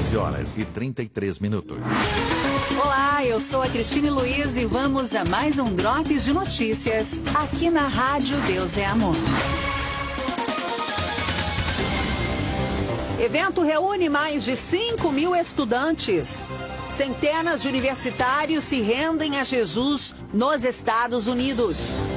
11h33. Olá, eu sou a Cristine Luiz e vamos a mais um Drops de Notícias aqui na Rádio Deus é Amor. Evento reúne mais de 5.000 estudantes. Centenas de universitários se rendem a Jesus nos Estados Unidos.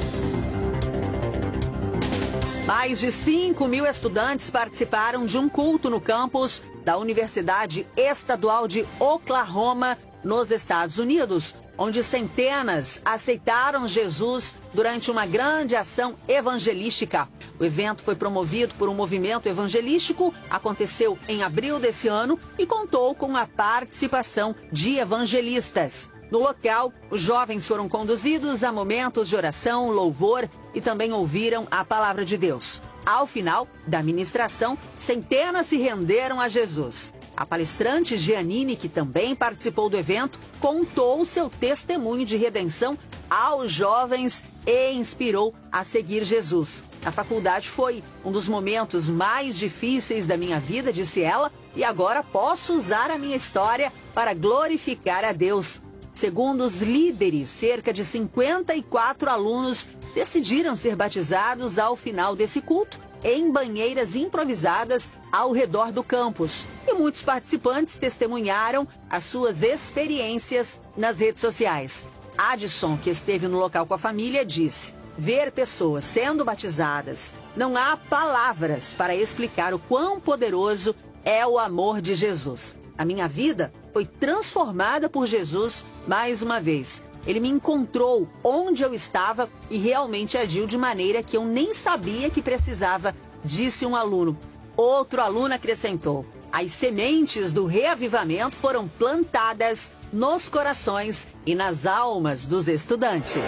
Mais de 5.000 estudantes participaram de um culto no campus da Universidade Estadual de Oklahoma, nos Estados Unidos, onde centenas aceitaram Jesus durante uma grande ação evangelística. O evento foi promovido por um movimento evangelístico, aconteceu em abril desse ano e contou com a participação de evangelistas. No local, os jovens foram conduzidos a momentos de oração, louvor e também ouviram a palavra de Deus. Ao final da ministração, centenas se renderam a Jesus. A palestrante Giannini, que também participou do evento, contou seu testemunho de redenção aos jovens e inspirou a seguir Jesus. A faculdade foi um dos momentos mais difíceis da minha vida, disse ela, e agora posso usar a minha história para glorificar a Deus. Segundo os líderes, cerca de 54 alunos decidiram ser batizados ao final desse culto em banheiras improvisadas ao redor do campus. E muitos participantes testemunharam as suas experiências nas redes sociais. Adson, que esteve no local com a família, disse: ver pessoas sendo batizadas, não há palavras para explicar o quão poderoso é o amor de Jesus. A minha vida foi transformada por Jesus mais uma vez. Ele me encontrou onde eu estava e realmente agiu de maneira que eu nem sabia que precisava, disse um aluno. Outro aluno acrescentou: as sementes do reavivamento foram plantadas nos corações e nas almas dos estudantes.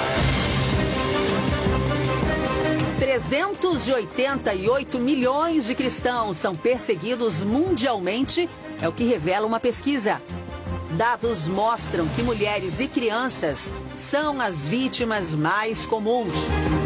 388 milhões de cristãos são perseguidos mundialmente, é o que revela uma pesquisa. Dados mostram que mulheres e crianças são as vítimas mais comuns.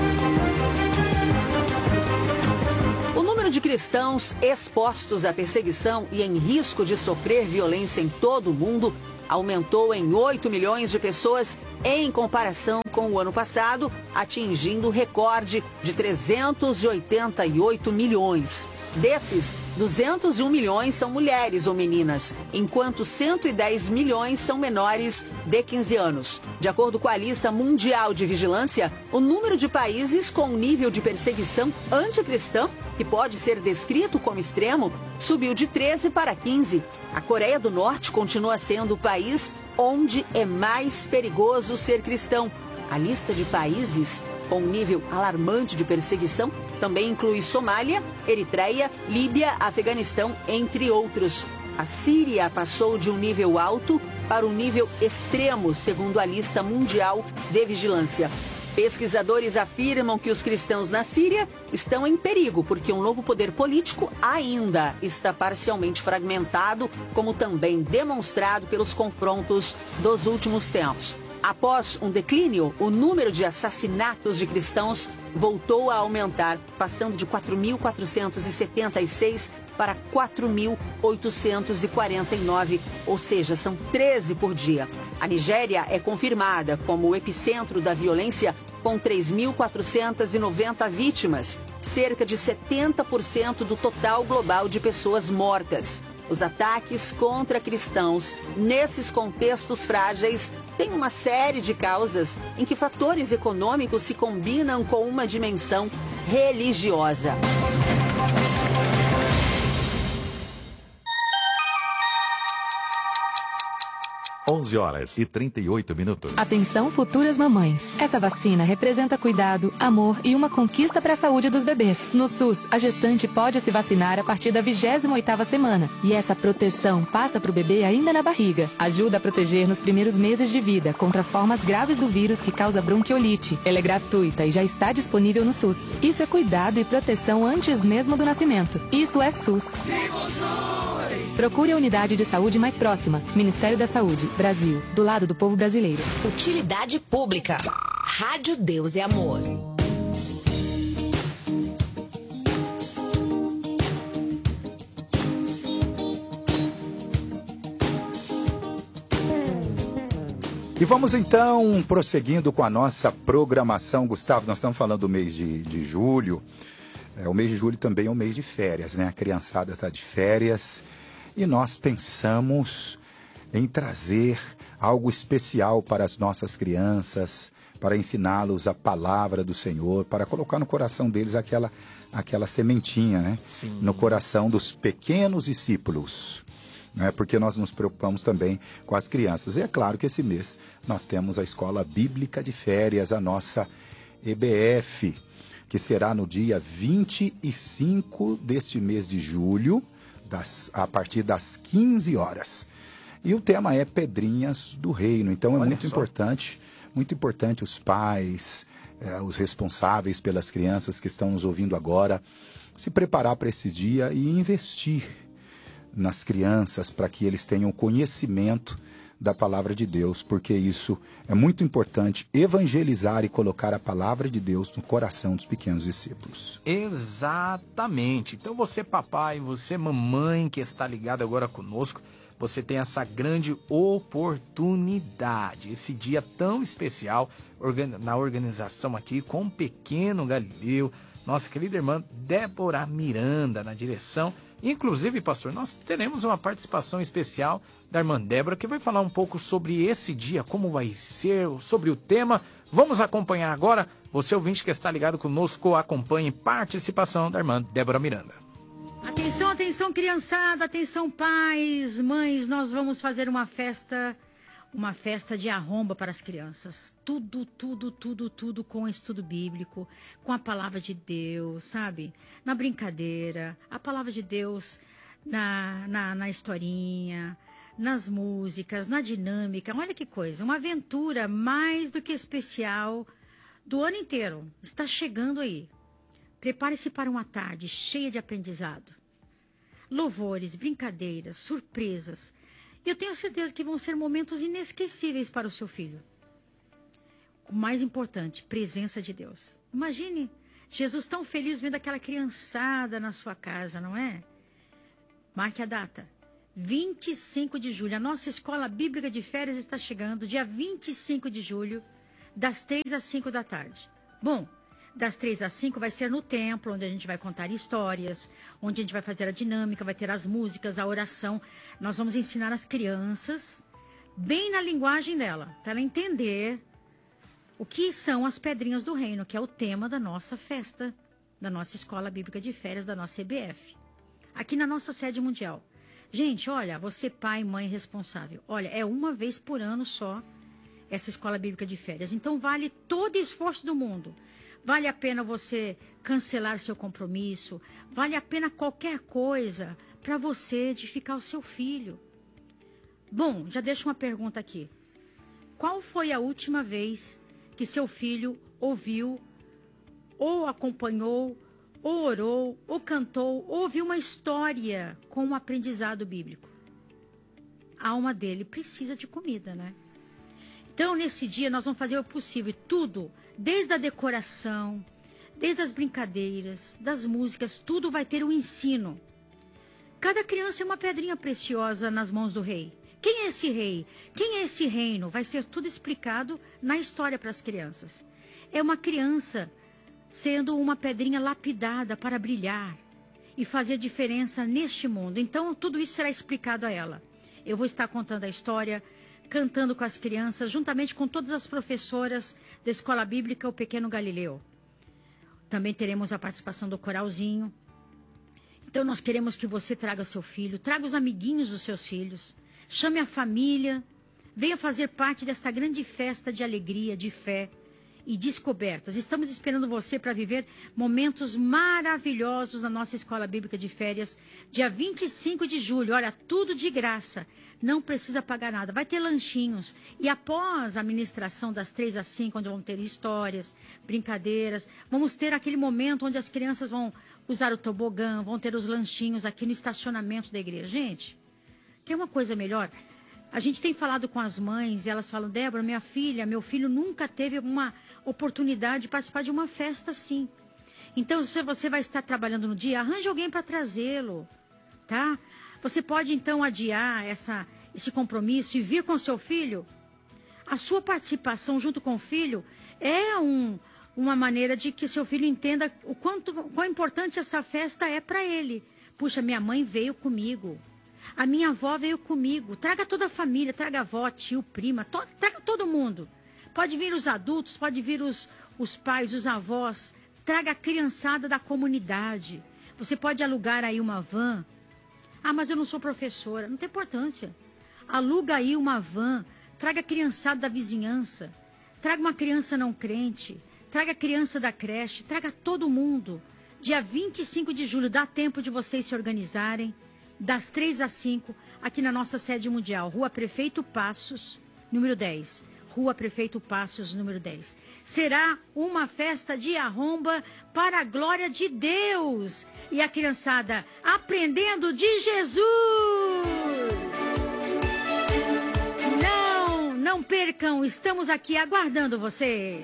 O número de cristãos expostos à perseguição e em risco de sofrer violência em todo o mundo aumentou em 8 milhões de pessoas em comparação com o ano passado, atingindo o recorde de 388 milhões. Desses, 201 milhões são mulheres ou meninas, enquanto 110 milhões são menores de 15 anos. De acordo com a lista mundial de vigilância, o número de países com nível de perseguição anticristã, que pode ser descrito como extremo, subiu de 13 para 15. A Coreia do Norte continua sendo o país onde é mais perigoso ser cristão. A lista de países com nível alarmante de perseguição também inclui Somália, Eritreia, Líbia, Afeganistão, entre outros. A Síria passou de um nível alto para um nível extremo, segundo a lista mundial de vigilância. Pesquisadores afirmam que os cristãos na Síria estão em perigo porque um novo poder político ainda está parcialmente fragmentado, como também demonstrado pelos confrontos dos últimos tempos. Após um declínio, o número de assassinatos de cristãos voltou a aumentar, passando de 4.476 para 4.849, ou seja, são 13 por dia. A Nigéria é confirmada como o epicentro da violência, com 3.490 vítimas, cerca de 70% do total global de pessoas mortas. Os ataques contra cristãos nesses contextos frágeis têm uma série de causas em que fatores econômicos se combinam com uma dimensão religiosa. Onze horas e 38 minutos. Atenção, futuras mamães. Essa vacina representa cuidado, amor e uma conquista para a saúde dos bebês. No SUS, a gestante pode se vacinar a partir da 28ª semana. E essa proteção passa para o bebê ainda na barriga. Ajuda a proteger nos primeiros meses de vida contra formas graves do vírus que causa bronquiolite. Ela é gratuita e já está disponível no SUS. Isso é cuidado e proteção antes mesmo do nascimento. Isso é SUS. Procure a unidade de saúde mais próxima. Ministério da Saúde, Brasil, do lado do povo brasileiro. Utilidade pública. Rádio Deus é Amor. E vamos então prosseguindo com a nossa programação. Gustavo, nós estamos falando do mês de julho. O mês de julho também é um mês de férias, né? A criançada está de férias e nós pensamos em trazer algo especial para as nossas crianças, para ensiná-los a palavra do Senhor, para colocar no coração deles aquela sementinha, né? Sim. No coração dos pequenos discípulos. Né? Porque nós nos preocupamos também com as crianças. E é claro que esse mês nós temos a Escola Bíblica de Férias, a nossa EBF, que será no dia 25 deste mês de julho, a partir das 15 horas. E o tema é Pedrinhas do Reino. Então é muito importante os pais, os responsáveis pelas crianças que estão nos ouvindo agora, se preparar para esse dia e investir nas crianças para que eles tenham conhecimento da palavra de Deus, porque isso é muito importante, evangelizar e colocar a palavra de Deus no coração dos pequenos discípulos. Exatamente. Então você, papai, você, mamãe, que está ligado agora conosco, você tem essa grande oportunidade, esse dia tão especial na organização aqui com o pequeno Galileu, nossa querida irmã Débora Miranda na direção. Inclusive, pastor, nós teremos uma participação especial da irmã Débora, que vai falar um pouco sobre esse dia, como vai ser, sobre o tema. Vamos acompanhar agora. Você, ouvinte que está ligado conosco, acompanhe participação da irmã Débora Miranda. Atenção, atenção, criançada, atenção, pais, mães, nós vamos fazer uma festa de arromba para as crianças. Tudo com estudo bíblico, com a palavra de Deus, sabe? Na brincadeira, a palavra de Deus na historinha, nas músicas, na dinâmica. Olha que coisa, uma aventura mais do que especial do ano inteiro. Está chegando aí. Prepare-se para uma tarde cheia de aprendizado. Louvores, brincadeiras, surpresas. E eu tenho certeza que vão ser momentos inesquecíveis para o seu filho. O mais importante, presença de Deus. Imagine Jesus tão feliz vendo aquela criançada na sua casa, não é? Marque a data. 25 de julho. A nossa escola bíblica de férias está chegando, dia 25 de julho, das 3 às 5 da tarde. Bom, das 3 às 5 vai ser no templo, onde a gente vai contar histórias, onde a gente vai fazer a dinâmica, vai ter as músicas, a oração. Nós vamos ensinar as crianças, bem na linguagem dela, para ela entender o que são as pedrinhas do reino, que é o tema da nossa festa, da nossa escola bíblica de férias, da nossa EBF, aqui na nossa sede mundial. Gente, olha, você pai, mãe responsável, olha, é uma vez por ano só essa escola bíblica de férias. Então vale todo esforço do mundo. Vale a pena você cancelar seu compromisso, vale a pena qualquer coisa para você edificar o seu filho. Bom, já deixo uma pergunta aqui. Qual foi a última vez que seu filho ouviu, ou acompanhou, ou orou, ou cantou, ou ouviu uma história com um aprendizado bíblico? A alma dele precisa de comida, né? Então, nesse dia, nós vamos fazer o possível, tudo, desde a decoração, desde as brincadeiras, das músicas, tudo vai ter um ensino. Cada criança é uma pedrinha preciosa nas mãos do rei. Quem é esse rei? Quem é esse reino? Vai ser tudo explicado na história para as crianças. É uma criança sendo uma pedrinha lapidada para brilhar e fazer diferença neste mundo. Então, tudo isso será explicado a ela. Eu vou estar contando a história, cantando com as crianças, juntamente com todas as professoras da Escola Bíblica, o Pequeno Galileu. Também teremos a participação do coralzinho. Então, nós queremos que você traga seu filho, traga os amiguinhos dos seus filhos, chame a família, venha fazer parte desta grande festa de alegria, de fé e descobertas. Estamos esperando você para viver momentos maravilhosos na nossa Escola Bíblica de Férias, dia 25 de julho. Olha, tudo de graça. Não precisa pagar nada. Vai ter lanchinhos. E após a ministração das 3 às 5, onde vão ter histórias, brincadeiras, vamos ter aquele momento onde as crianças vão usar o tobogã, vão ter os lanchinhos aqui no estacionamento da igreja. Gente, quer uma coisa melhor? A gente tem falado com as mães e elas falam: Débora, minha filha, meu filho nunca teve uma oportunidade de participar de uma festa assim. Então, se você vai estar trabalhando no dia, arranje alguém para trazê-lo, tá? Você pode, então, adiar esse compromisso e vir com seu filho A sua participação junto com o filho é uma maneira de que seu filho entenda quão importante essa festa é para ele. Puxa, minha mãe veio comigo. A minha avó veio comigo. Traga toda a família, traga avó, tio, prima, traga todo mundo. Pode vir os adultos, pode vir os pais, os avós. Traga a criançada da comunidade. Você pode alugar aí uma van. Ah, mas eu não sou professora. Não tem importância. Aluga aí uma van. Traga a criançada da vizinhança. Traga uma criança não crente. Traga a criança da creche. Traga todo mundo. Dia 25 de julho, dá tempo de vocês se organizarem. Das 3 às 5, aqui na nossa sede mundial. Rua Prefeito Passos, número 10. Rua Prefeito Passos, número 10. Será uma festa de arromba para a glória de Deus. E a criançada aprendendo de Jesus. Não percam, estamos aqui aguardando vocês.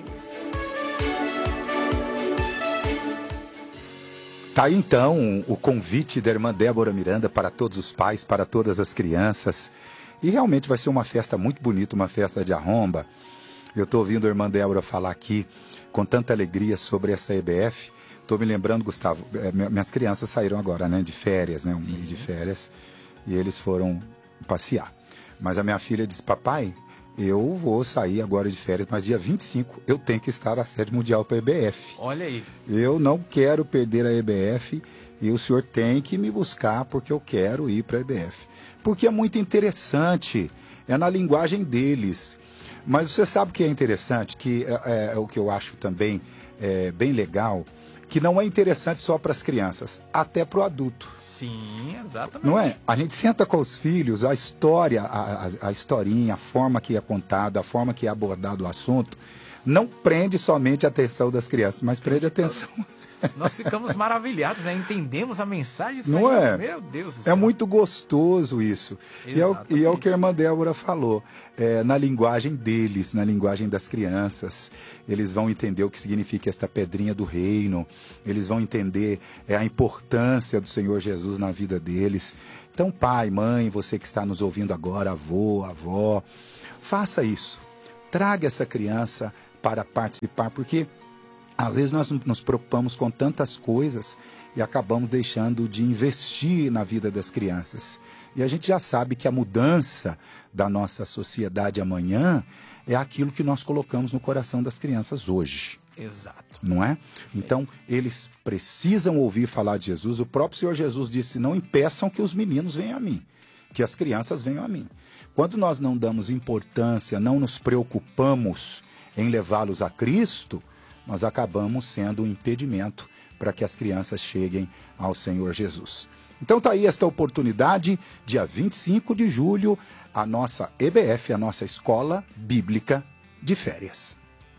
Tá aí, então, o convite da irmã Débora Miranda para todos os pais, para todas as crianças. E realmente vai ser uma festa muito bonita, uma festa de arromba. Eu estou ouvindo a irmã Débora falar aqui com tanta alegria sobre essa EBF. Estou me lembrando, Gustavo, minhas crianças saíram agora, né, de férias, né, um mês de férias, e eles foram passear. Mas a minha filha disse, papai, eu vou sair agora de férias, mas dia 25 eu tenho que estar na sede mundial para a EBF. Olha aí. Eu não quero perder a EBF e o senhor tem que me buscar porque eu quero ir para a EBF. Porque é muito interessante, é na linguagem deles. Mas você sabe o que é interessante, que é o que eu acho também bem legal, que não é interessante só para as crianças, até para o adulto. Sim, exatamente. Não é? A gente senta com os filhos, a história, a historinha, a forma que é contada, a forma que é abordado o assunto, não prende somente a atenção das crianças, mas prende a atenção. Nós ficamos maravilhados, né? Entendemos a mensagem. Não é? Meu Deus do céu. É muito gostoso isso. E é o que a irmã Débora falou. Na linguagem deles, na linguagem das crianças. Eles vão entender o que significa esta pedrinha do reino. Eles vão entender a importância do Senhor Jesus na vida deles. Então, pai, mãe, você que está nos ouvindo agora, avô, avó, faça isso. Traga essa criança para participar, porque às vezes nós nos preocupamos com tantas coisas e acabamos deixando de investir na vida das crianças. E a gente já sabe que a mudança da nossa sociedade amanhã é aquilo que nós colocamos no coração das crianças hoje. Exato. Não é? Então, eles precisam ouvir falar de Jesus. O próprio Senhor Jesus disse, não impeçam que os meninos venham a mim, que as crianças venham a mim. Quando nós não damos importância, não nos preocupamos em levá-los a Cristo, nós acabamos sendo um impedimento para que as crianças cheguem ao Senhor Jesus. Então está aí esta oportunidade, dia 25 de julho, a nossa EBF, a nossa Escola Bíblica de Férias.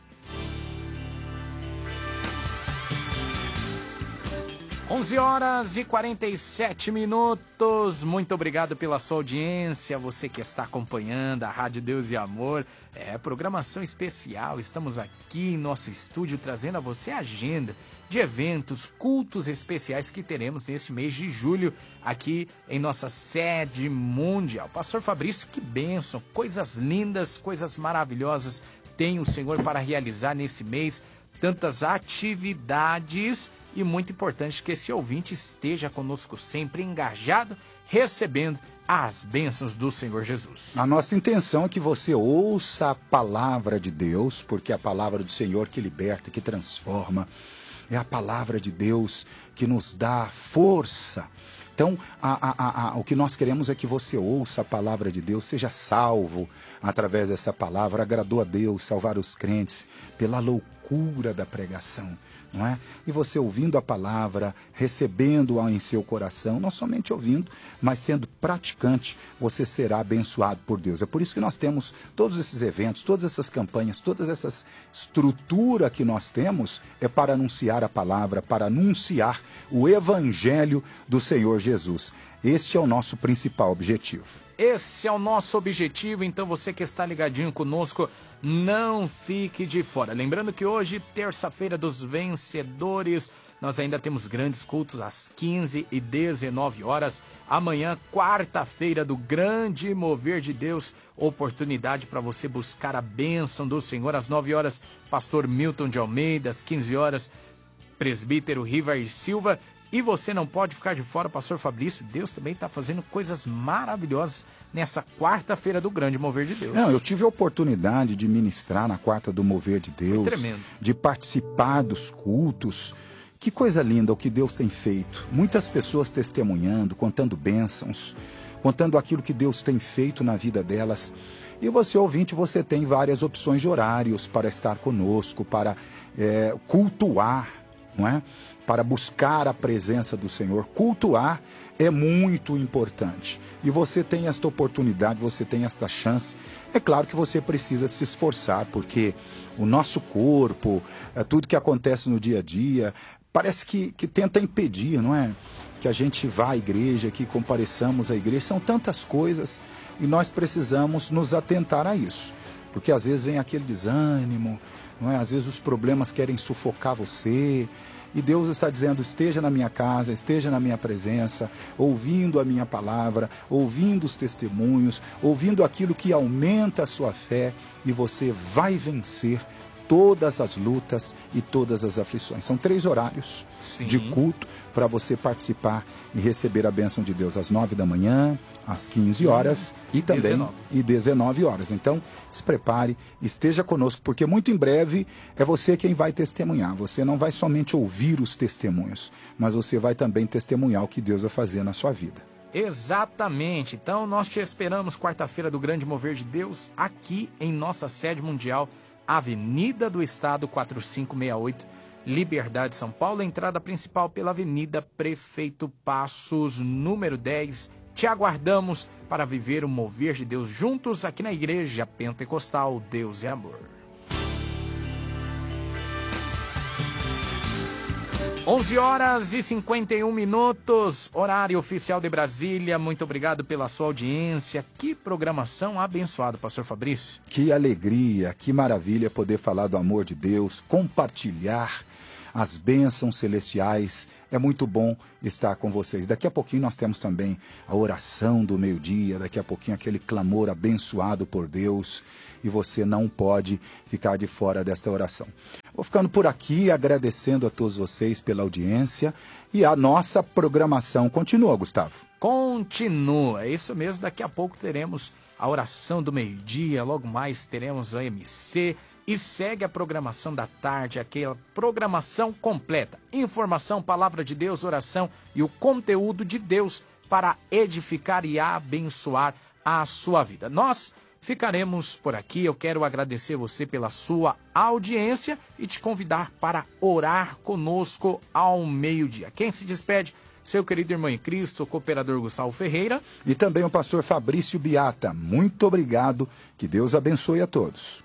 (11h47). Muito obrigado pela sua audiência, você que está acompanhando a Rádio Deus e Amor. Programação especial, estamos aqui em nosso estúdio trazendo a você a agenda de eventos, cultos especiais que teremos nesse mês de julho aqui em nossa sede mundial. Pastor Fabrício, que bênção, coisas lindas, coisas maravilhosas tem o Senhor para realizar nesse mês, tantas atividades. E muito importante que esse ouvinte esteja conosco sempre engajado, recebendo as bênçãos do Senhor Jesus. A nossa intenção é que você ouça a palavra de Deus, porque é a palavra do Senhor que liberta, que transforma. É a palavra de Deus que nos dá força. Então, o que nós queremos é que você ouça a palavra de Deus, seja salvo através dessa palavra. Agradou a Deus salvar os crentes pela loucura da pregação. Não é? E você ouvindo a palavra, recebendo-a em seu coração, não somente ouvindo, mas sendo praticante, você será abençoado por Deus. É por isso que nós temos todos esses eventos, todas essas campanhas, todas essas estrutura que nós temos, é para anunciar a palavra, para anunciar o evangelho do Senhor Jesus. Este é o nosso principal objetivo. Esse é o nosso objetivo, então você que está ligadinho conosco, não fique de fora. Lembrando que hoje, terça-feira dos vencedores, Nós ainda temos grandes cultos às 15 e 19 horas. Amanhã, quarta-feira do grande mover de Deus. Oportunidade para você buscar a bênção do Senhor. Às 9 horas, pastor Milton de Almeida. Às 15 horas, presbítero Rivair Silva. E você não pode ficar de fora, pastor Fabrício. Deus também está fazendo coisas maravilhosas nessa quarta-feira do grande mover de Deus. Não, eu tive a oportunidade de ministrar na quarta do mover de Deus. Tremendo. De participar dos cultos. Que coisa linda o que Deus tem feito. Muitas pessoas testemunhando, contando bênçãos, contando aquilo que Deus tem feito na vida delas. E você, ouvinte, você tem várias opções de horários para estar conosco, para cultuar, não é? Para buscar a presença do Senhor. Cultuar é muito importante. E você tem esta oportunidade, você tem esta chance. É claro que você precisa se esforçar, porque o nosso corpo, tudo que acontece no dia a dia, parece que tenta impedir, não é? Que a gente vá à igreja, que compareçamos à igreja. São tantas coisas e nós precisamos nos atentar a isso. Porque às vezes vem aquele desânimo, não é? Às vezes os problemas querem sufocar você. E Deus está dizendo, esteja na minha casa, esteja na minha presença, ouvindo a minha palavra, ouvindo os testemunhos, ouvindo aquilo que aumenta a sua fé, e você vai vencer todas as lutas e todas as aflições. São 3 horários de culto para você participar e receber a bênção de Deus. Às 9 da manhã, às 15 horas e também 19 horas. Então, se prepare, esteja conosco, porque muito em breve é você quem vai testemunhar. Você não vai somente ouvir os testemunhos, mas você vai também testemunhar o que Deus vai fazer na sua vida. Exatamente. Então, nós te esperamos quarta-feira do Grande Mover de Deus aqui em nossa sede mundial, Avenida do Estado 4568, Liberdade, São Paulo, entrada principal pela Avenida Prefeito Passos, número 10. Te aguardamos para viver o mover de Deus juntos aqui na Igreja Pentecostal Deus é Amor. 11 horas e 51 minutos, horário oficial de Brasília. Muito obrigado pela sua audiência. Que programação abençoada, pastor Fabrício. Que alegria, que maravilha poder falar do amor de Deus, compartilhar as bênçãos celestiais. É muito bom estar com vocês. Daqui a pouquinho nós temos também a oração do meio-dia, daqui a pouquinho aquele clamor abençoado por Deus, e você não pode ficar de fora desta oração. Vou ficando por aqui, agradecendo a todos vocês pela audiência, e a nossa programação continua, Gustavo. Continua, é isso mesmo. Daqui a pouco teremos a oração do meio-dia, logo mais teremos a MC, e segue a programação da tarde, aquela programação completa. Informação, palavra de Deus, oração e o conteúdo de Deus para edificar e abençoar a sua vida. Nós ficaremos por aqui. Eu quero agradecer você pela sua audiência e te convidar para orar conosco ao meio-dia. Quem se despede? Seu querido irmão em Cristo, o cooperador Gustavo Ferreira. E também o pastor Fabrício Biata. Muito obrigado. Que Deus abençoe a todos.